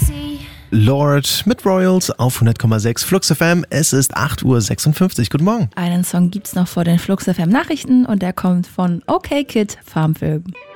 Lord mit Royals auf 100,6 Flux FM. Es ist 8:56 Uhr. Guten Morgen. Einen Song gibt's noch vor den Flux FM Nachrichten und der kommt von OK Kid, Farmvögel.